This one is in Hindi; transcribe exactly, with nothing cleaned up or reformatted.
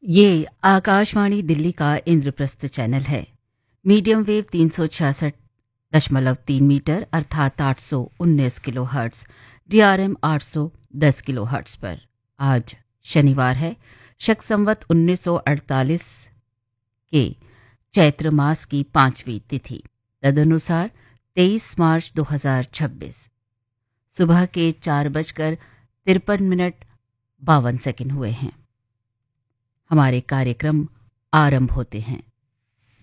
ये आकाशवाणी दिल्ली का इंद्रप्रस्थ चैनल है। मीडियम वेव तीन सौ छियासठ दशमलव तीन मीटर अर्थात आठ सौ उन्नीस किलो हर्ट्स, डीआरएम आठ सौ दस किलो हर्ट्स पर आज शनिवार है, शक संवत उन्नीस सौ अड़तालीस के चैत्र मास की पांचवी तिथि, तदनुसार तेईस मार्च दो हजार छब्बीस। सुबह के चार बजकर तिरपन मिनट बावन सेकंड हुए हैं। हमारे कार्यक्रम आरंभ होते हैं।